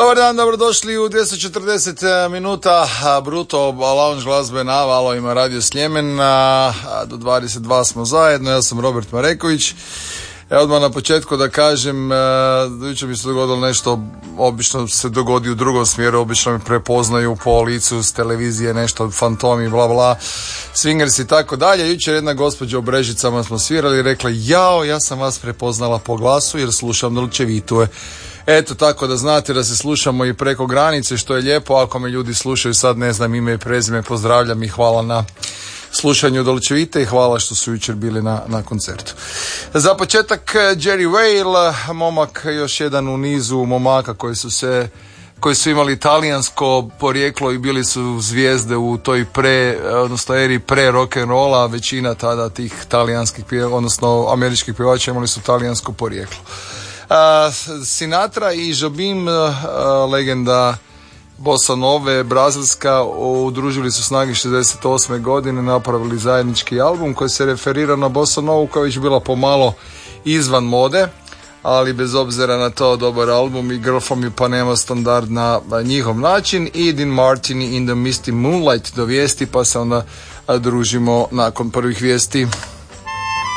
Dobar dan, dobrodošli u 240 minuta bruto lounge glazbe na valovima Radio Sljemen. Do 22 smo zajedno, ja sam Robert Mareković. Odmah na početku da kažem, jučer mi se dogodilo nešto, obično se dogodi u drugom smjeru, obično mi prepoznaju po licu s televizije, nešto fantomi, bla bla, swingers i tako dalje. Jučer jedna gospođa u Brežicama smo svirali i rekla, ja sam vas prepoznala po glasu jer slušam Dolce Vitue. Eto, tako da znate da se slušamo i preko granice, što je lijepo. Ako me ljudi slušaju sad, ne znam ime i prezime, pozdravljam i hvala na slušanju Dolce Vite i hvala što su jučer bili na koncertu. Za početak Jerry Whale, momak još jedan u nizu momaka koji su imali italijansko porijeklo i bili su zvijezde u toj eri pre rock'n'rolla. Većina tada tih talijanskih, odnosno američkih pjevača imali su talijansko porijeklo. Sinatra i Jobim, legenda bossa nove brazilska, udružili su snage 68. godine, napravili zajednički album koji se referira na bossa novu koja je već bila pomalo izvan mode, ali bez obzira na to dobar album i Girl from Ipanema standard na njihov način. I Dean Martin In the Misty Moonlight do vijesti, pa se onda družimo nakon prvih vijesti.